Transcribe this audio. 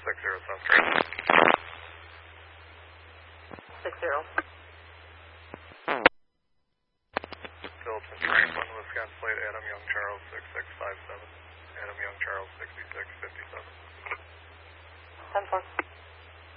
South Carolina. 60. Phillips and Franklin, Wisconsin plate, Adam Young Charles 6657. Adam Young Charles 6657. 10-4.